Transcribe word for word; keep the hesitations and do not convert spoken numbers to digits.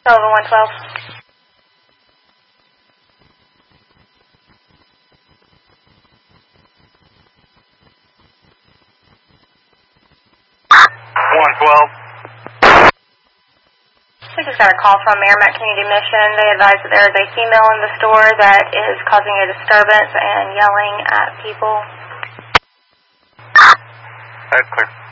Sullivan one twelve. one twelve. We just got a call from Merrimack Community Mission. They advise that there is a female in the store that is causing a disturbance and yelling at people. That's clear.